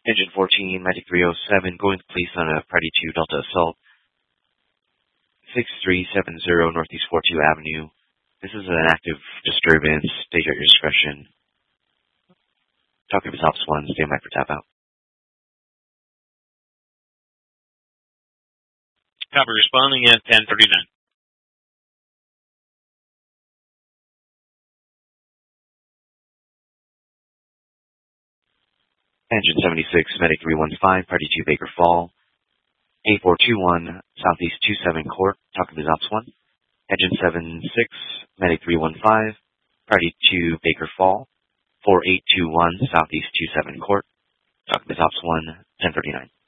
Engine 14, Magic 307, going to police on a Priority 2 Delta Assault, 6370 Northeast 42 Avenue. This is an active disturbance. Stage at your discretion. Talking with Ops 1, stand by for tap out. Copy, responding at 10:39. Engine 76, Medic 315, Priority 2 Baker Fall, 8421, Southeast 27 Court, talking to Ops 1. Engine 76, Medic 315, Priority 2 Baker Fall, 4821, Southeast 27 Court, talking to Ops 1, 1039.